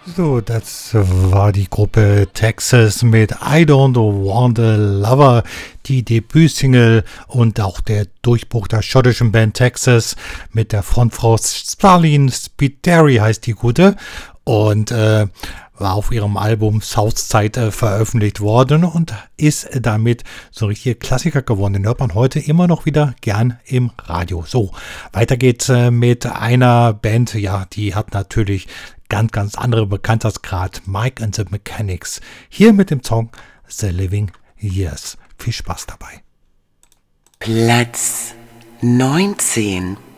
So, das war die Gruppe Texas mit I Don't Want a Lover, die Debütsingle und auch der Durchbruch der schottischen Band Texas mit der Frontfrau Starlene Spiteri heißt die gute und war auf ihrem Album Southside veröffentlicht worden und ist damit so ein richtiger Klassiker geworden. Den hört man heute immer noch wieder gern im Radio. So, weiter geht's mit einer Band, ja, die hat natürlich ganz andere Bekanntheitsgrad. Mike and the Mechanics. Hier mit dem Song The Living Years. Viel Spaß dabei. Platz 19.